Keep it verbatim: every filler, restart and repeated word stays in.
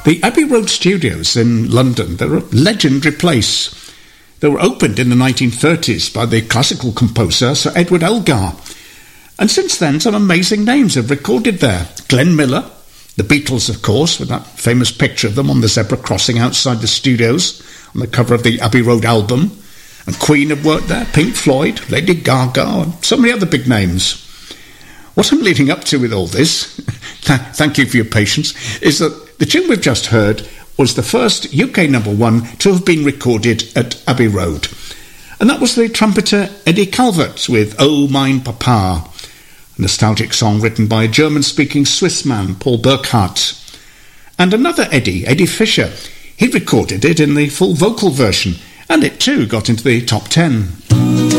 The Abbey Road Studios in London, they're a legendary place. They were opened in the nineteen thirties by the classical composer Sir Edward Elgar. And since then, some amazing names have recorded there. Glenn Miller, the Beatles, of course, with that famous picture of them on the zebra crossing outside the studios on the cover of the Abbey Road album. And Queen have worked there, Pink Floyd, Lady Gaga, and so many other big names. What I'm leading up to with all this, th- thank you for your patience, is that the tune we've just heard was the first U K number one to have been recorded at Abbey Road. And that was the trumpeter Eddie Calvert with Oh Mein Papa, a nostalgic song written by a German-speaking Swiss man, Paul Burkhardt. And another Eddie, Eddie Fisher, he recorded it in the full vocal version, and it too got into the top ten.